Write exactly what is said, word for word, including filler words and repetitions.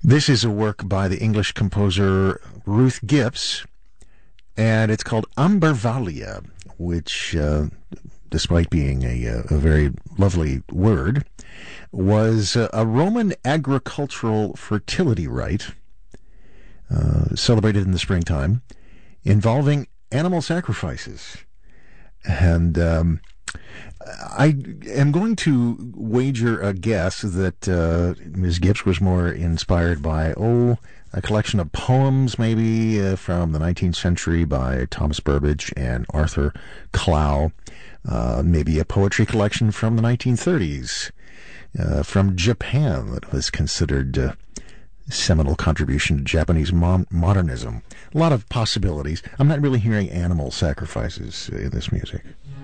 This is a work by the English composer Ruth Gipps, and it's called Ambarvalia, which, uh, despite being a, a very lovely word, was a Roman agricultural fertility rite uh, celebrated in the springtime involving animal sacrifices. And um, I am going to wager a guess that uh, Miz Gipps was more inspired by, oh, a collection of poems maybe uh, from the nineteenth century by Thomas Burbage and Arthur Clow, uh, maybe a poetry collection from the nineteen thirties uh, from Japan that was considered uh, seminal contribution to Japanese mon- modernism. A lot of possibilities. I'm not really hearing animal sacrifices in this music.